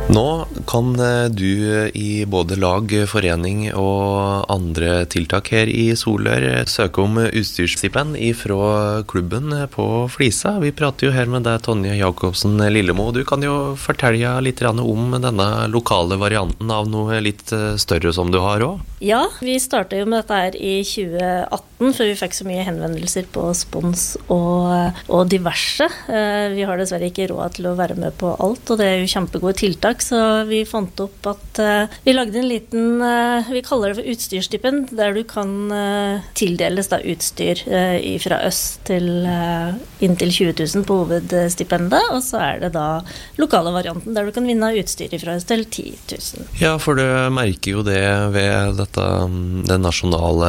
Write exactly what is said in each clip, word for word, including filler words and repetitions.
Nå kan du i både lag, forening og andre tiltak her i Solør søke om utstyrsstipend fra klubben på Flisa. Vi prater jo her med deg, Tonje Jakobsen Lillemo. Du kan jo fortelle litt om denne lokale varianten av noe litt større som du har også. Ja, vi startet jo med dette her i tjue atten, før vi fikk så mye henvendelser på spons og, og diverse. Vi har dessverre ikke råd til å være med på alt, og det er jo kjempegode tiltak, så vi fant opp at uh, vi lagde en liten, uh, vi kaller det for utstyrsstipend, der du kan uh, tildeles da utstyr uh, fra øst til uh, inntil tjue tusen på hovedstipendet, og så er det da lokale varianten, der du kan vinne utstyr fra øst til ti tusen. Ja, for du merker jo det ved dette, den nasjonale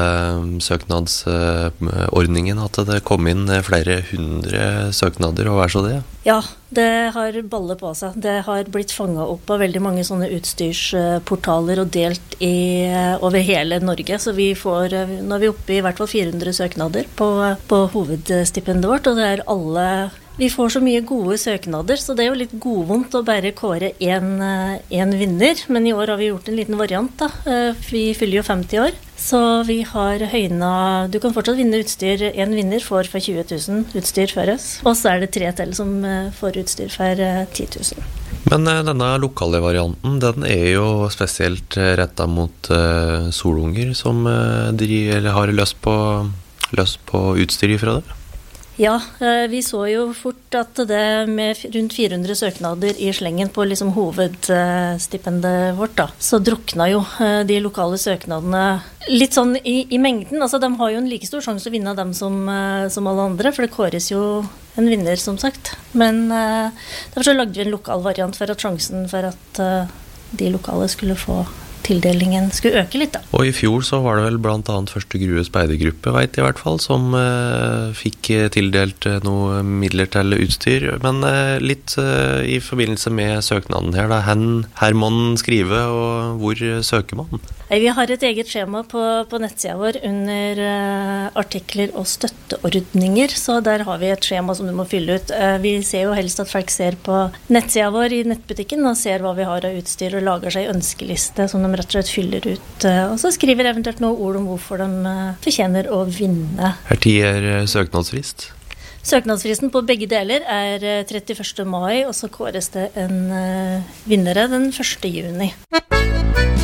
søknadsordningen, at det kom inn flere hundre søknader, og hva er så det? Ja, det har ballet på seg. Det har blitt fanget opp av veldig mange sånne utstyrsportaler og delt i, over hele Norge, så vi får, nå er vi oppe i hvert fall fire hundre søknader på, på hovedstipendet vårt, og det er alle... Vi får så mye gode søknader, så det er jo litt godvondt å bare kåre en, en vinner. Men i år har vi gjort en liten variant da. Vi fyller jo femti år, så vi har høyna... Du kan fortsatt vinne utstyr. En vinner får for tjue tusen utstyr for oss. Og så er det tre til som får utstyr for ti tusen. Men denne lokale varianten, den er jo spesielt rettet mot uh, solunger som uh, de, eller har løst på, løst på utstyr fra det. Ja, vi så jo fort at det med rundt fire hundre søknader i slengen på liksom hovedstipendet vårt da, så drukna jo de lokale søknadene litt sånn i, i mengden. Altså, de har jo en like stor sjanse å vinne dem som, som alle andre, for det kåres jo en vinner, som sagt. Men derfor så lagde vi en lokal variant for at sjansen for at de lokale skulle få tildelingen skulle øke litt da. Og i fjor så var det vel blant annet Første Grue speidergruppe, vet jeg i hvert fall, som eh, fikk tildelt eh, noe midler til utstyr. Men eh, litt eh, i forbindelse med søknaden her, da, hen, her må man skrive, og hvor søker man? Nei, vi har et eget skjema på, på nettsida vår under uh, artikler og støtteordninger, så der har vi et skjema som du må fylle ut. Uh, vi ser jo helst at folk ser på nettsida vår i nettbutikken og ser hva vi har av utstyr og lager seg ønskeliste som de rett og slett fyller ut, uh, og så skriver eventuelt noen ord om hvorfor de uh, fortjener å vinne. Her tid er søknadsfrist? Søknadsfristen på begge deler er trettiførste mai, og så kåres det en uh, vinnere den første juni.